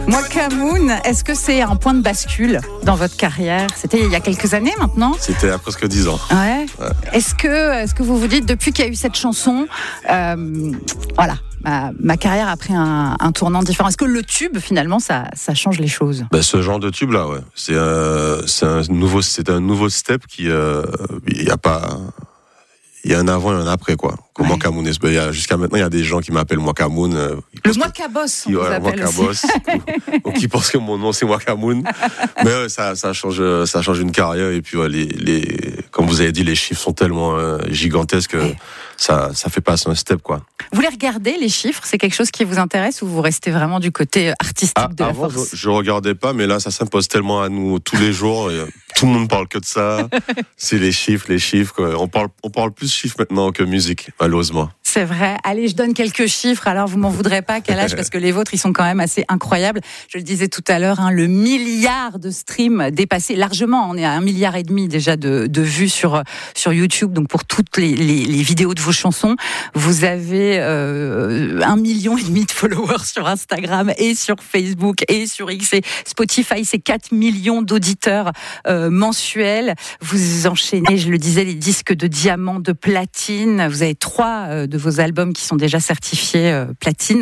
Wakamoon, est-ce que c'est un point de bascule dans votre carrière? C'était il y a quelques années maintenant? C'était à presque 10 ans. Ouais. Est-ce que vous vous dites, depuis qu'il y a eu cette chanson, voilà, ma carrière a pris un tournant différent? Est-ce que le tube, finalement, ça change les choses? Ce genre de tube-là, ouais. C'est un nouveau step qui, il y a un avant et un après, quoi. Comme Wakamoon. Jusqu'à maintenant, il y a des gens qui m'appellent Wakamoon. Le Wakaboss, on vous appelle aussi. Donc, ils pensent que mon nom, c'est Wakamoon. Mais ouais, ça change une carrière. Et puis, comme vous avez dit, les chiffres sont tellement gigantesques que ça fait passer un step, quoi. Vous les regardez, les chiffres? C'est quelque chose qui vous intéresse ou vous restez vraiment du côté artistique de la avant, force? je regardais pas, mais là, ça s'impose tellement à nous tous les jours. Et tout le monde parle que de ça. C'est les chiffres, quoi. On parle plus de chiffres maintenant que musique, malheureusement. C'est vrai. Allez, je donne quelques chiffres. Alors, vous m'en voudrez pas, Kalash, parce que les vôtres, ils sont quand même assez incroyables. Je le disais tout à l'heure, le milliard de streams dépassé largement. On est à 1,5 milliard déjà de vues sur YouTube. Donc, pour toutes les vidéos de vos chansons, vous avez 1,5 million de followers sur Instagram et sur Facebook et sur X et Spotify. C'est 4 millions d'auditeurs mensuels. Vous enchaînez, je le disais, les disques de diamant, de platine. Vous avez 3 de vos albums qui sont déjà certifiés platine.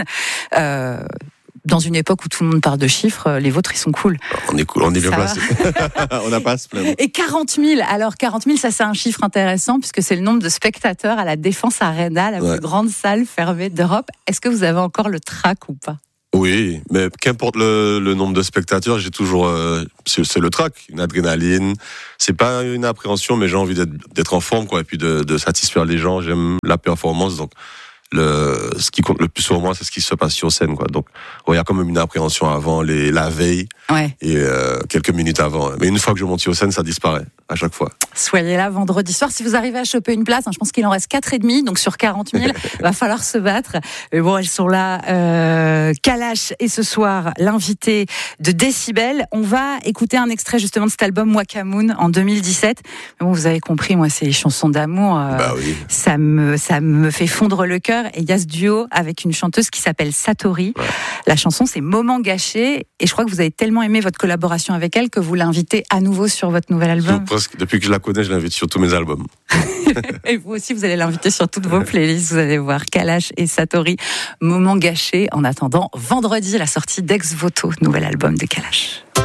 Dans une époque où tout le monde parle de chiffres, les vôtres, ils sont cool. On est cool, on est bien placés. On n'a pas à se plaindre. Et 40 000, alors 40 000, ça c'est un chiffre intéressant puisque c'est le nombre de spectateurs à la Défense Arena, la plus grande salle fermée d'Europe. Est-ce que vous avez encore le trac ou pas? Oui, mais qu'importe le nombre de spectateurs, j'ai toujours c'est le trac, une adrénaline. C'est pas une appréhension, mais j'ai envie d'être en forme, quoi, et puis de satisfaire les gens. J'aime la performance, donc ce qui compte le plus pour moi, c'est ce qui se passe sur scène, quoi. Donc, il y a quand même une appréhension avant, la veille, et quelques minutes avant. Mais une fois que je monte sur scène, ça disparaît à chaque fois. Soyez là vendredi soir si vous arrivez à choper une place. Je pense qu'il en reste 4,5, donc sur 40 000, va falloir se battre. Mais bon, elles sont là. Kalash et ce soir, l'invité de Décibel. On va écouter un extrait justement de cet album Wakamoon en 2017. Mais bon, vous avez compris, moi, c'est les chansons d'amour. Oui. Ça me fait fondre le cœur. Et il y a ce duo avec une chanteuse qui s'appelle Satori. Ouais. La chanson, c'est Moment gâché. Et je crois que vous avez tellement aimé votre collaboration avec elle que vous l'invitez à nouveau sur votre nouvel album. Presque, depuis que je la connais, je l'invite sur tous mes albums. Et vous aussi, vous allez l'inviter sur toutes vos playlists. Vous allez voir Kalash et Satori, Moment gâché. En attendant, vendredi, la sortie d'Ex Voto, nouvel album de Kalash.